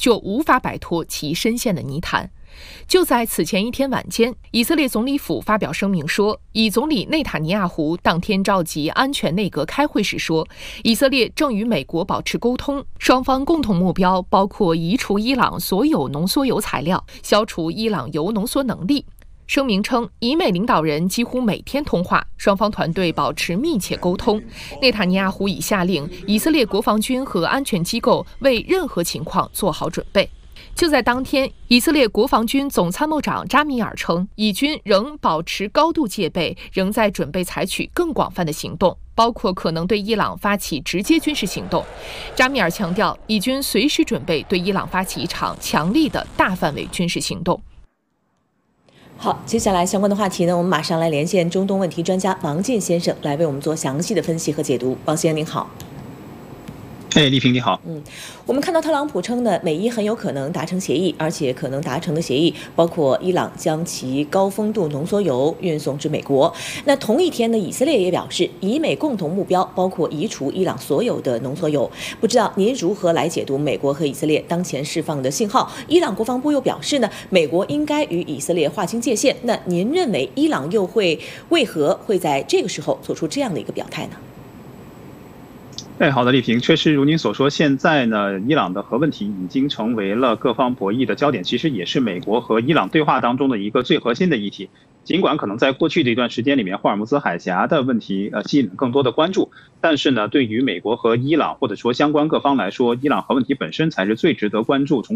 就无法摆脱其深陷的泥潭。就在此前一天晚间，以色列总理府发表声明说，以总理内塔尼亚胡当天召集安全内阁开会时说，以色列正与美国保持沟通，双方共同目标包括移除伊朗所有浓缩铀材料，消除伊朗铀浓缩能力。声明称，以美领导人几乎每天通话，双方团队保持密切沟通。内塔尼亚胡已下令以色列国防军和安全机构为任何情况做好准备。就在当天，以色列国防军总参谋长扎米尔称，以军仍保持高度戒备，仍在准备采取更广泛的行动，包括可能对伊朗发起直接军事行动。扎米尔强调，以军随时准备对伊朗发起一场强力的大范围军事行动。 好，接下来相关的话题呢，我们马上来连线中东问题专家王进先生来为我们做详细的分析和解读。王先生您好。 丽萍你好。 我们看到特朗普称呢，美伊很有可能达成协议，而且可能达成的协议包括伊朗将其高丰度浓缩铀运送至美国。那同一天呢，以色列也表示，以美共同目标包括移除伊朗所有的浓缩铀。不知道您如何来解读美国和以色列当前释放的信号？伊朗国防部又表示呢，美国应该与以色列划清界限。那您认为伊朗又为何会在这个时候做出这样的一个表态呢？ 好的，丽萍，确实如您所说，现在呢，伊朗的核问题已经成为了各方博弈的焦点，其实也是美国和伊朗对话当中的一个最核心的议题。尽管可能在过去的一段时间里面，霍尔木兹海峡的问题吸引了更多的关注，但是呢，对于美国和伊朗或者说相关各方来说，伊朗核问题本身才是最值得关注。